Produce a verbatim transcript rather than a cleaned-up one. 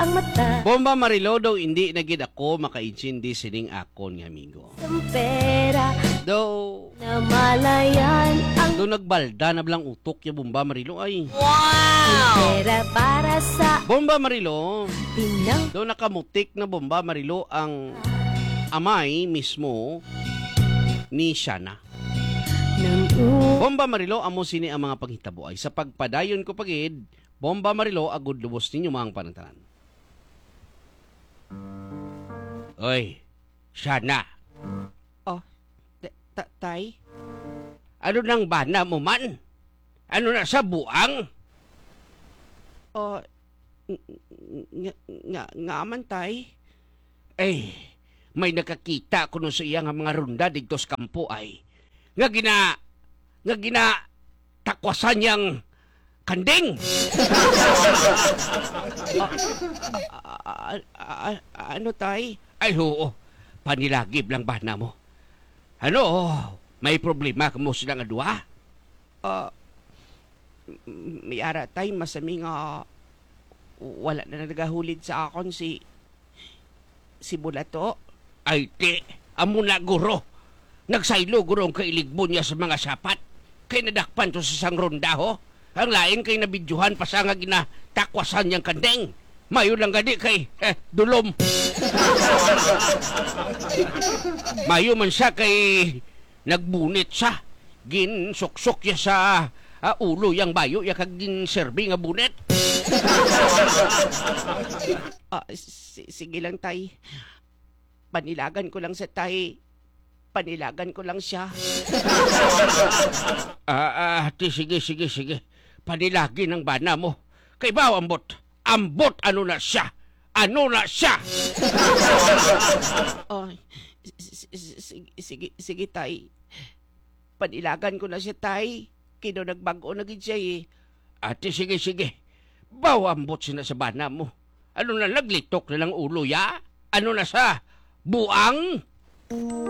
ang mata. Bomba Marilo daw hindi na gid ako makaintindi sining akon nga amigo. Ang pera Daw na malayan ang do nagbalda na blang utok ya Bomba Marilo ay. ang pera para sa Bomba Marilo, tinang daw nakamutik na Bomba Marilo ang amay mismo ni Shana. ng u- Bomba Marilo, amo sini ang mga panghitabo ay sa pagpadayon ko pagid, Bomba Marilo, agud lubos ninyo mga panantanan. Oy, Shana. Oh, tay? Ano nang bana mo man? Ano na sa buang? Oh, nga, nga, nga man tay. Eh, may nakakita ko no sa iya nga mga runda dito sa kampo ay. Nga gina, nga gina, takwasan niyang kanding. Ano tay? Ay oo, panilagib lang bana mo. Ano, may problema ka mo silang adwa? Uh, may ara tay, masami nga wala na nagahulid sa akon si si Bulato. Ay ti, amo na guro. Nagsaylo guro ang kailigbon niya sa mga sapat. Kay nadakpan to sa sang ronda ho. Ang lain kay nabidyohan pa sa nga ginatakwasan niyang kandeng. Mayo lang gadi kay eh, dulom. Mayo man siya kay nagbunit siya. Ginsuksok niya sa uh, ulo yang bayo ya kag ginserbi nga bunit. Ah, si- sige lang tay. Panilagan ko lang sa tay. Panilagan ko lang siya. Ah, ah, ti, sige, sige, sige. Panilagi ng bana mo. Kay baw ambot. Ambot ano na siya. Ano na siya. Ay, sige, sige, sige, tay. Panilagan ko na siya, tay. Kino nagbago na gid siya eh. Ate, sige, sige. Baw ambot siya na sa bana mo. Ano na naglitok na lang ulo ya? Ano na sa buang?